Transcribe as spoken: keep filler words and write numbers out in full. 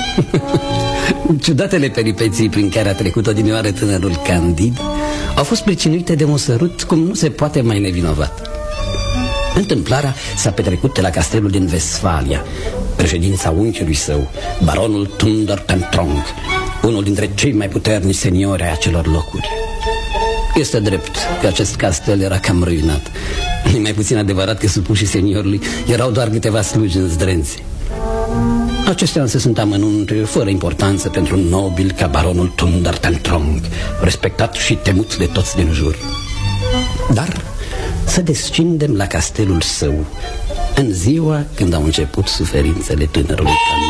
Ciudatele peripeții prin care a trecut odinioară tânărul Candid au fost pricinuite de un sărut cum nu se poate mai nevinovat. Întâmplarea s-a petrecut la castelul din Vestfalia, reședința unchiului său, baronul Thundertentrong, unul dintre cei mai puternici seniori ai acelor locuri. Este drept că acest castel era cam ruinat. E mai puțin adevărat că supușii seniorului erau doar câteva slugi în zdrențe. Acestea însă sunt amănunte fără importanță pentru un nobil ca baronul Thundertentrong, respectat și temut de toți din jur. Dar să descindem la castelul său, în ziua când au început suferințele tânărului Candid.